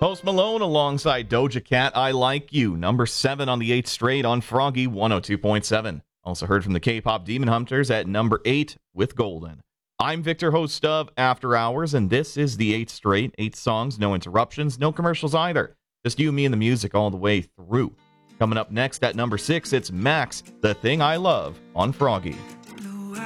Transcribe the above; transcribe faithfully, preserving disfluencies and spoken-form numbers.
Post Malone alongside Doja Cat, I Like You. Number seven on the eighth straight on Froggy one oh two point seven. Also heard from the K-pop Demon Hunters at number eight with Golden. I'm Victor, host of After Hours, and this is the eighth straight. Eight songs, no interruptions, no commercials either. Just you, me, and the music all the way through. Coming up next at number six, it's Max, The Thing I Love on Froggy.